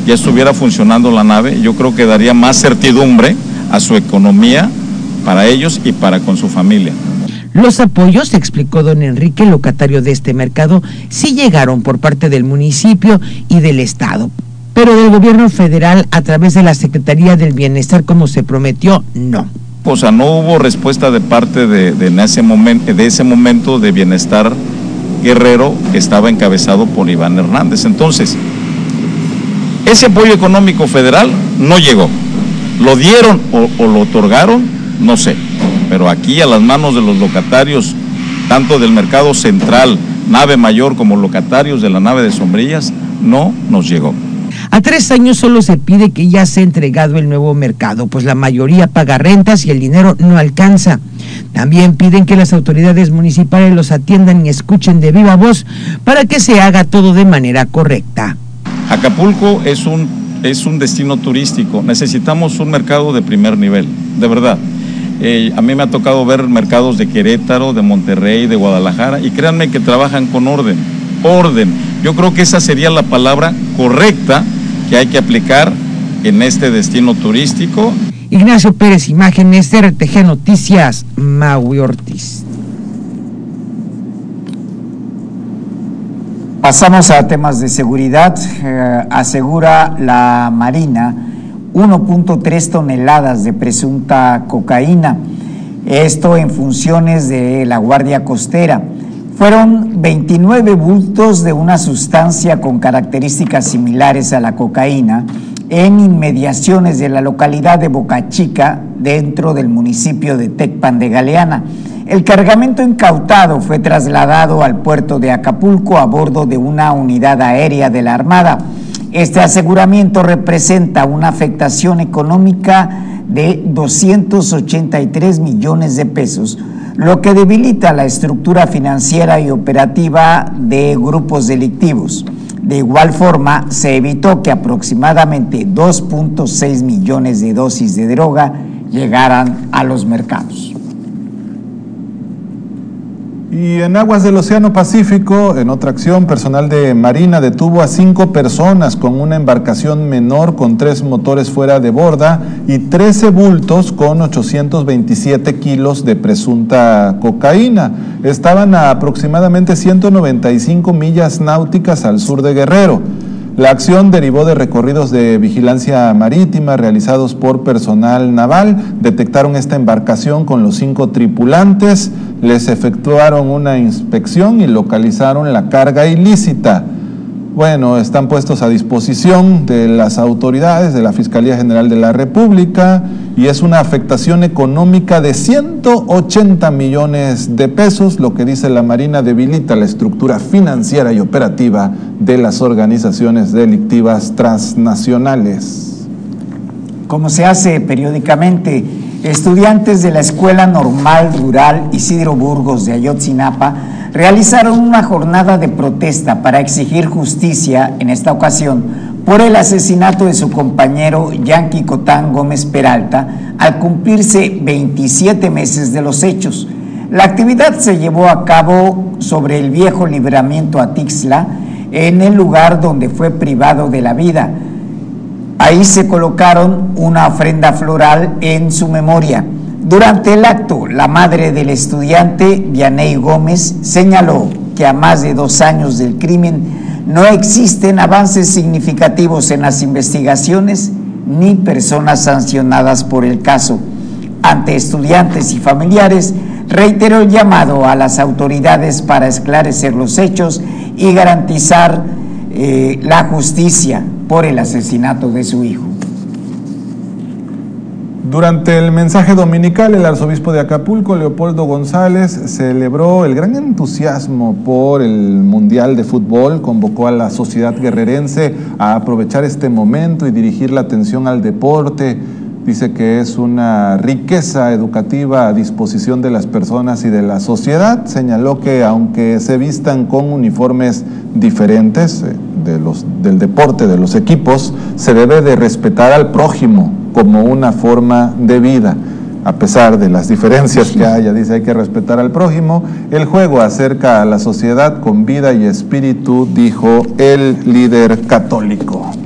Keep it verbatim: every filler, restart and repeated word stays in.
ya estuviera funcionando la nave, yo creo que daría más certidumbre a su economía para ellos y para con su familia. Los apoyos, explicó don Enrique, locatario de este mercado, sí llegaron por parte del municipio y del estado, pero del gobierno federal a través de la Secretaría del Bienestar, como se prometió, no. O sea, no hubo respuesta de parte de, de, en ese momento, de ese momento de Bienestar Guerrero, que estaba encabezado por Iván Hernández. Entonces, ese apoyo económico federal no llegó. ¿Lo dieron o, o lo otorgaron? No sé. Pero aquí a las manos de los locatarios, tanto del mercado central, nave mayor, como locatarios de la nave de Sombrillas, no nos llegó. A tres años solo se pide que ya sea entregado el nuevo mercado, pues la mayoría paga rentas y el dinero no alcanza. También piden que las autoridades municipales los atiendan y escuchen de viva voz para que se haga todo de manera correcta. Acapulco es un, es un destino turístico, necesitamos un mercado de primer nivel, de verdad. Eh, a mí me ha tocado ver mercados de Querétaro, de Monterrey, de Guadalajara, y créanme que trabajan con orden, orden. Yo creo que esa sería la palabra correcta que hay que aplicar en este destino turístico. Ignacio Pérez, imágenes de R T G Noticias, Maui Ortiz. Pasamos a temas de seguridad. Eh, asegura la Marina uno punto tres toneladas de presunta cocaína, esto en funciones de la Guardia Costera. Fueron veintinueve bultos de una sustancia con características similares a la cocaína en inmediaciones de la localidad de Boca Chica, dentro del municipio de Tecpan de Galeana. El cargamento incautado fue trasladado al puerto de Acapulco a bordo de una unidad aérea de la Armada. Este aseguramiento representa una afectación económica de doscientos ochenta y tres millones de pesos, lo que debilita la estructura financiera y operativa de grupos delictivos. De igual forma, se evitó que aproximadamente dos punto seis millones de dosis de droga llegaran a los mercados. Y en aguas del Océano Pacífico, en otra acción, personal de Marina detuvo a cinco personas con una embarcación menor con tres motores fuera de borda y trece bultos con ochocientos veintisiete kilos de presunta cocaína. Estaban a aproximadamente ciento noventa y cinco millas náuticas al sur de Guerrero. La acción derivó de recorridos de vigilancia marítima realizados por personal naval. Detectaron esta embarcación con los cinco tripulantes, les efectuaron una inspección y localizaron la carga ilícita. Bueno, están puestos a disposición de las autoridades de la Fiscalía General de la República y es una afectación económica de ciento ochenta millones de pesos. Lo que dice la Marina debilita la estructura financiera y operativa de las organizaciones delictivas transnacionales. Como se hace periódicamente, estudiantes de la Escuela Normal Rural Isidro Burgos de Ayotzinapa realizaron una jornada de protesta para exigir justicia, en esta ocasión, por el asesinato de su compañero Yanqui Cotán Gómez Peralta, al cumplirse veintisiete meses de los hechos. La actividad se llevó a cabo sobre el viejo libramiento Atixla, en el lugar donde fue privado de la vida. Ahí se colocaron una ofrenda floral en su memoria. Durante el acto, la madre del estudiante, Vianey Gómez, señaló que a más de dos años del crimen no existen avances significativos en las investigaciones ni personas sancionadas por el caso. Ante estudiantes y familiares, reiteró el llamado a las autoridades para esclarecer los hechos y garantizar eh, la justicia por el asesinato de su hijo. Durante el mensaje dominical, el arzobispo de Acapulco, Leopoldo González, celebró el gran entusiasmo por el Mundial de Fútbol, convocó a la sociedad guerrerense a aprovechar este momento y dirigir la atención al deporte. Dice que es una riqueza educativa a disposición de las personas y de la sociedad. Señaló que aunque se vistan con uniformes diferentes de los, del deporte, de los equipos, se debe de respetar al prójimo como una forma de vida. A pesar de las diferencias que haya, dice, hay que respetar al prójimo. El juego acerca a la sociedad con vida y espíritu, dijo el líder católico.